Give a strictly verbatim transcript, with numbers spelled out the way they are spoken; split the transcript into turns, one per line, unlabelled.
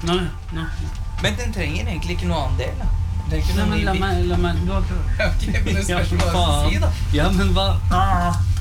Nei, nei.
Men den trenger egentlig ikke noe annen del, da. Det er ikke
Nei,
noe
men la
ny bit.
meg, la meg, du har prøvd.
Ok, men det
Ja,
spørs
for
hva jeg skal si, da.
faen. Ja, men hva?